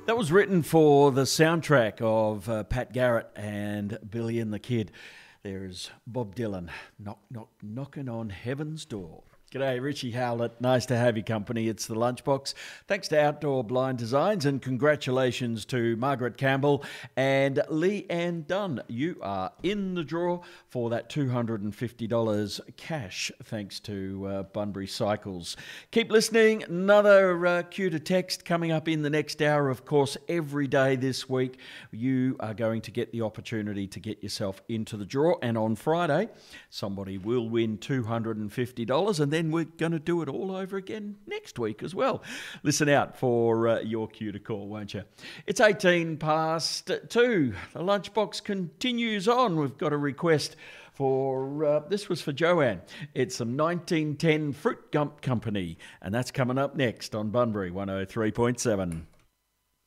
That was written for the soundtrack of Pat Garrett and Billy and the Kid. There's Bob Dylan, knocking on heaven's door. G'day, Richie Howlett. Nice to have your company. It's the Lunchbox. Thanks to Outdoor Blind Designs and congratulations to Margaret Campbell and Lee Ann Dunn. You are in the draw for that $250 cash thanks to Bunbury Cycles. Keep listening. Another cue to text coming up in the next hour. Of course, every day this week you are going to get the opportunity to get yourself into the draw, and on Friday somebody will win $250, and then we're going to do it all over again next week as well. Listen out for your cue to call, won't you? It's 18 past 2. The Lunchbox continues on. We've got a request for, this was for Joanne. It's some 1910 Fruit Gump Company, and that's coming up next on Bunbury 103.7.